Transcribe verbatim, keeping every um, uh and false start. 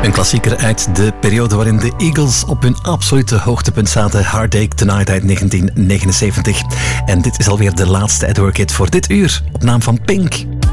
Een klassieker uit de periode waarin de Eagles op hun absolute hoogtepunt zaten. Hard Day Tonight uit negentien negenenzeventig. En dit is alweer de laatste Edward Hit voor dit uur, op naam van Pink.